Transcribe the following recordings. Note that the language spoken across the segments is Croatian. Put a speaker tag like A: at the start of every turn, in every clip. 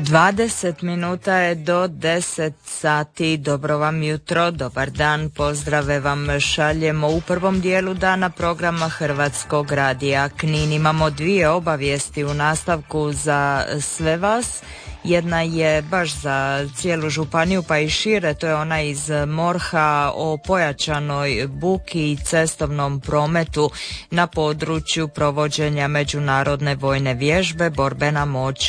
A: 20 minuta je do 10 sati. Dobro vam jutro, dobar dan, pozdrave vam šaljemo u prvom dijelu dana programa Hrvatskog radija Knin. Imamo dvije obavijesti u nastavku za sve vas. Jedna je baš za cijelu županiju pa i šire, to je ona iz MORH-a o pojačanoj buki i cestovnom prometu na području provođenja međunarodne vojne vježbe Borbena moć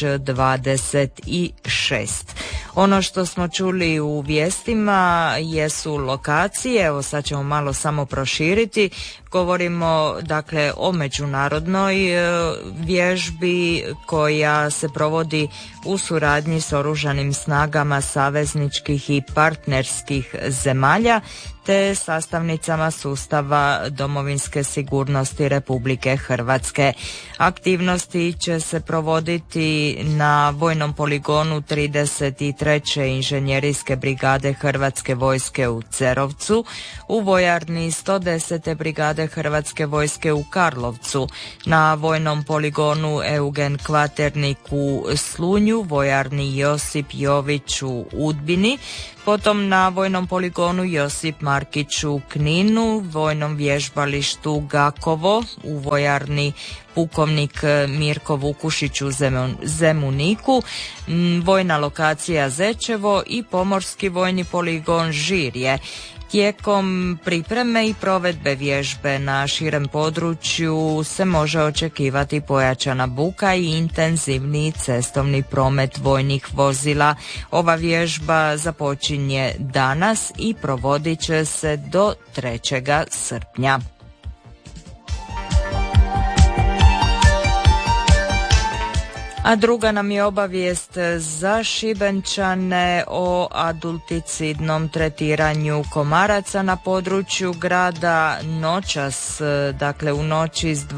A: 26. Ono što smo čuli u vijestima jesu lokacije, evo sad ćemo malo samo proširiti. Govorimo dakle o međunarodnoj vježbi koja se provodi u suradnji s oružanim snagama savezničkih i partnerskih zemalja te sastavnicama sustava domovinske sigurnosti Republike Hrvatske. Aktivnosti će se provoditi na vojnom poligonu 33. inženjerijske brigade Hrvatske vojske u Cerovcu, u vojarni 110. brigade Hrvatske vojske u Karlovcu, na vojnom poligonu Eugen Kvaternik u Slunju, vojarni Josip Jović u Udbini, potom na vojnom poligonu Josip Markić u Kninu, vojnom vježbalištu Gakovo, u vojarni pukovnik Mirko Vukušić u Zemuniku, vojna lokacija Zečevo i pomorski vojni poligon Žirje. Tijekom pripreme i provedbe vježbe na širem području se može očekivati pojačana buka i intenzivniji cestovni promet vojnih vozila. Ova vježba započinje danas i provodit će se do 3. srpnja. A druga nam je obavijest za Šibenčane o adulticidnom tretiranju komaraca na području grada noćas, dakle u noći s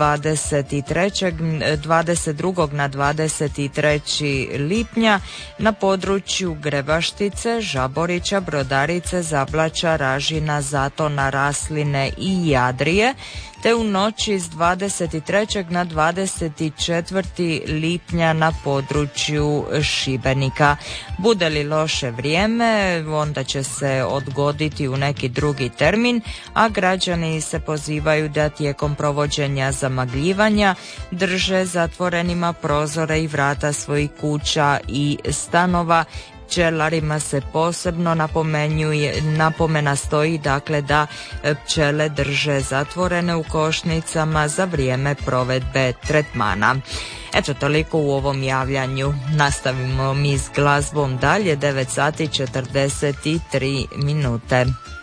A: 22. na 23. lipnja na području Grebaštice, Žaborića, Brodarice, Zablaća, Ražina, Zatona, Rasline i Jadrije, te u noći s 23. na 24. lipnja na području Šibenika. Bude li loše vrijeme, onda će se odgoditi u neki drugi termin, a građani se pozivaju da tijekom provođenja zamagljivanja drže zatvorenima prozore i vrata svojih kuća i stanova. Pčelarima se posebno napomena stoji dakle da pčele drže zatvorene u košnicama za vrijeme provedbe tretmana. Eto toliko u ovom javljanju. Nastavimo mi s glazbom dalje, 9 sati 43 minute.